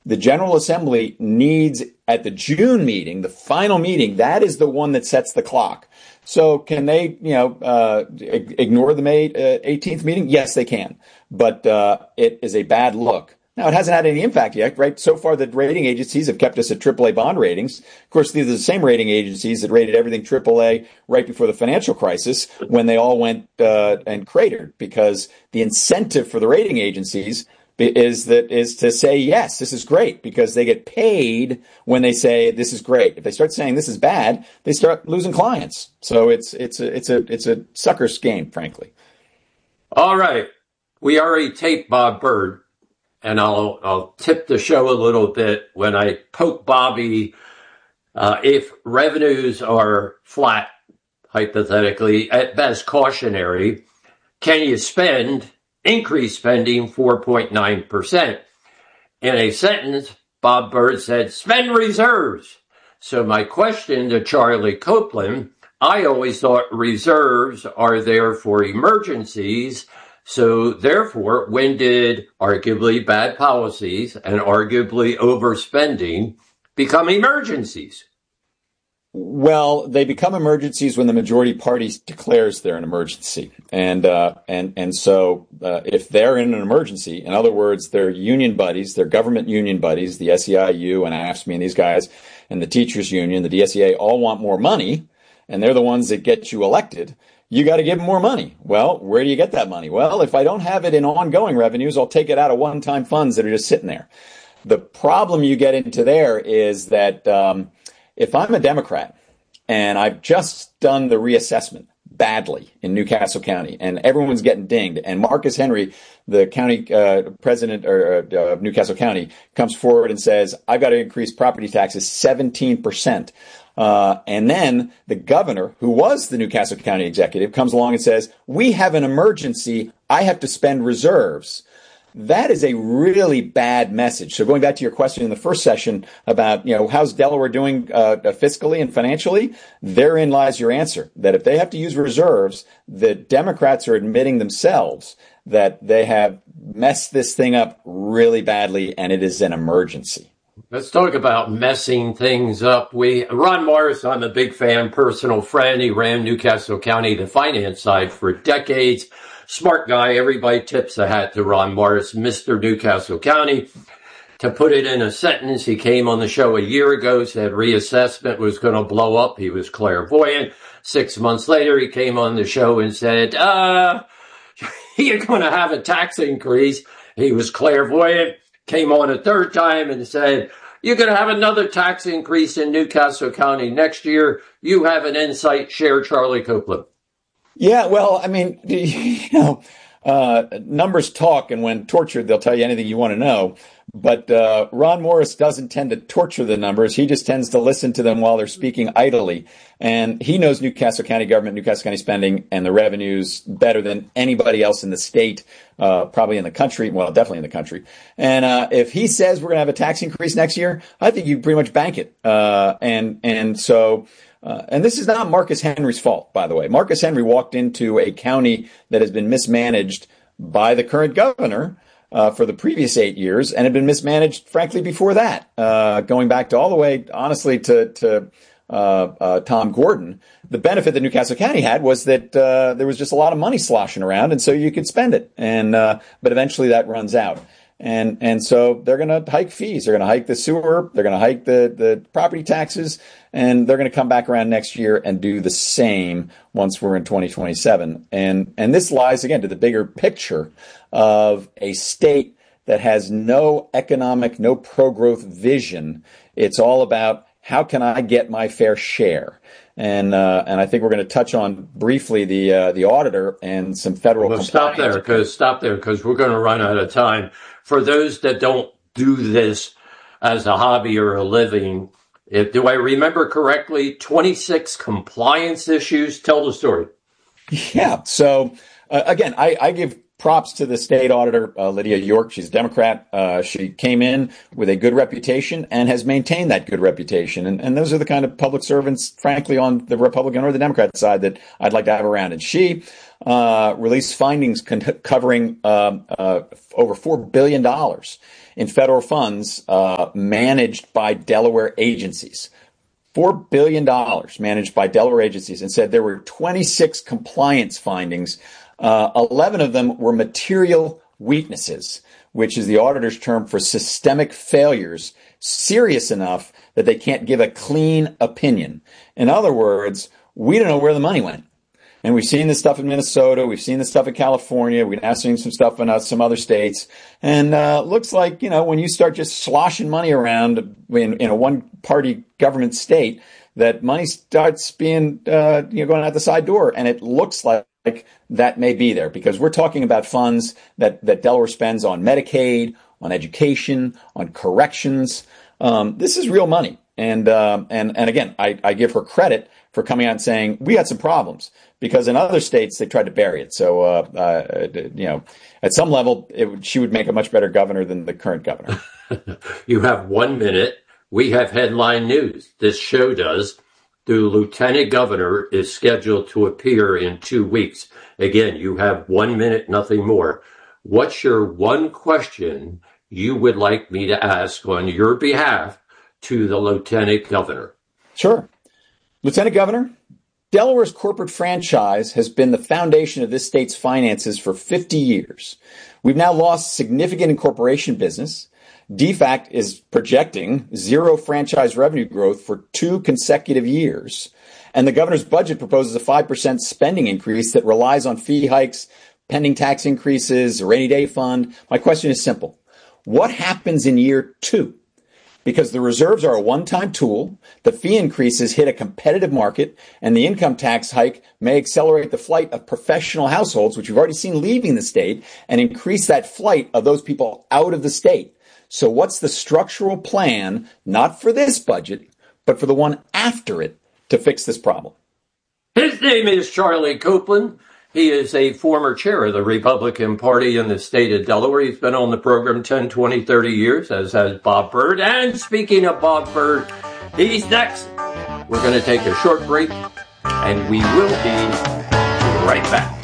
The General Assembly needs, at the June meeting, the final meeting, that is the one that sets the clock. So can they, ignore the May 18th meeting? Yes, they can. But it is a bad look. Now, it hasn't had any impact yet, right? So far, the rating agencies have kept us at AAA bond ratings. Of course, these are the same rating agencies that rated everything AAA right before the financial crisis when they all went and cratered, because the incentive for the rating agencies is to say, yes, this is great, because they get paid when they say this is great. If they start saying this is bad, they start losing clients. So it's a sucker's game, frankly. All right. We already taped Bob Byrd, and I'll tip the show a little bit when I poke Bobby. If revenues are flat, hypothetically, at best cautionary, can you increase spending 4.9%? In a sentence, Bob Byrd said, spend reserves. So my question to Charlie Copeland, I always thought reserves are there for emergencies. So therefore, when did arguably bad policies and arguably overspending become emergencies? Well, they become emergencies when the majority party declares they're an emergency. And so if they're in an emergency, in other words, their union buddies, their government union buddies, the SEIU and AFSCME and these guys and the teachers union, the DSEA, all want more money, and they're the ones that get you elected, you got to give them more money. Well, where do you get that money? Well, if I don't have it in ongoing revenues, I'll take it out of one-time funds that are just sitting there. The problem you get into there is that if I'm a Democrat and I've just done the reassessment badly in Newcastle County and everyone's getting dinged, and Marcus Henry, the county president of Newcastle County, comes forward and says, I've got to increase property taxes 17%. And then the governor, who was the Newcastle County executive, comes along and says, we have an emergency. I have to spend reserves. That is a really bad message. So going back to your question in the first session about, how's Delaware doing fiscally and financially, therein lies your answer, that if they have to use reserves, the Democrats are admitting themselves that they have messed this thing up really badly, and it is an emergency. Let's talk about messing things up. Ron Morris, I'm a big fan, personal friend. He ran Newcastle County, the finance side, for decades. Smart guy. Everybody tips a hat to Ron Morris, Mr. Newcastle County. To put it in a sentence, he came on the show a year ago, said reassessment was going to blow up. He was clairvoyant. 6 months later, he came on the show and said, you're going to have a tax increase. He was clairvoyant. Came on a third time and said, you're going to have another tax increase in Newcastle County next year. You have an insight. Share, Charlie Copeland. Yeah, well, I mean, numbers talk, and when tortured, they'll tell you anything you want to know. But Ron Morris doesn't tend to torture the numbers. He just tends to listen to them while they're speaking idly. And he knows Newcastle County government, Newcastle County spending, and the revenues better than anybody else in the state, probably in the country. Well, definitely in the country. And if he says we're going to have a tax increase next year, I think you pretty much bank it. And so this is not Marcus Henry's fault, by the way. Marcus Henry walked into a county that has been mismanaged by the current governor for the previous 8 years, and had been mismanaged, frankly, before that, going back to all the way, honestly, to Tom Gordon. The benefit that Newcastle County had was that there was just a lot of money sloshing around, and so you could spend it. And but eventually that runs out. And so they're going to hike fees. They're going to hike the sewer. They're going to hike the property taxes, and they're going to come back around next year and do the same once we're in 2027. And this lies again to the bigger picture of a state that has no economic, no pro-growth vision. It's all about how can I get my fair share. And I think we're going to touch on briefly the auditor and some federal. Well, stop there because we're going to run out of time. For those that don't do this as a hobby or a living, do I remember correctly? 26 compliance issues. Tell the story. Yeah. So again, I give props to the state auditor, Lydia York. She's a Democrat. She came in with a good reputation and has maintained that good reputation. And those are the kind of public servants, frankly, on the Republican or the Democrat side that I'd like to have around. And she released findings covering over $4 billion in federal funds managed by Delaware agencies. $4 billion managed by Delaware agencies, and said there were 26 compliance findings. 11 of them were material weaknesses, which is the auditor's term for systemic failures, serious enough that they can't give a clean opinion. In other words, we don't know where the money went. And we've seen this stuff in Minnesota. We've seen this stuff in California. We've now seen some stuff in some other states. And looks like, when you start just sloshing money around in a one-party government state, that money starts being, going out the side door. And it looks like that may be there, because we're talking about funds that Delaware spends on Medicaid, on education, on corrections. This is real money. And again, I give her credit for coming out and saying, we got some problems, because in other states, they tried to bury it. So, at some level, she would make a much better governor than the current governor. You have 1 minute. We have headline news. This show does. The lieutenant governor is scheduled to appear in 2 weeks. Again, you have 1 minute, nothing more. What's your one question you would like me to ask on your behalf to the lieutenant governor? Sure. Lieutenant Governor, Delaware's corporate franchise has been the foundation of this state's finances for 50 years. We've now lost significant incorporation business. DFAC is projecting zero franchise revenue growth for 2 consecutive years. And the governor's budget proposes a 5% spending increase that relies on fee hikes, pending tax increases, a rainy day fund. My question is simple. What happens in year 2? Because the reserves are a one-time tool, the fee increases hit a competitive market, and the income tax hike may accelerate the flight of professional households, which we've already seen leaving the state, and increase that flight of those people out of the state. So what's the structural plan, not for this budget, but for the one after it, to fix this problem? His name is Charlie Copeland. He is a former chair of the Republican Party in the state of Delaware. He's been on the program 10, 20, 30 years, as has Bob Byrd. And speaking of Bob Byrd, he's next. We're going to take a short break, and we will be right back.